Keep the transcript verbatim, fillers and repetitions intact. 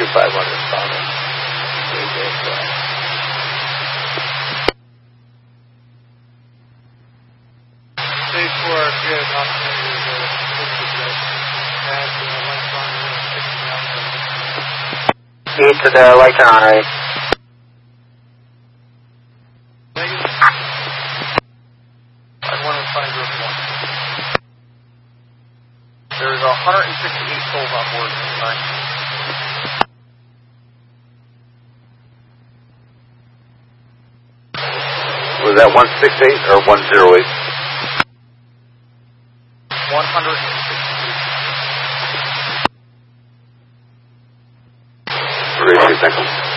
five hundred, found it. Stage four, good opportunity to fix this. And uh, lights on, fixing out. East to the lights are on, right? Negative. Five one oh five zero one. There's one hundred sixty-eight souls on board tonight. Was that one six eight or one zero eight? one hundred sixty-eight. Great, thank you.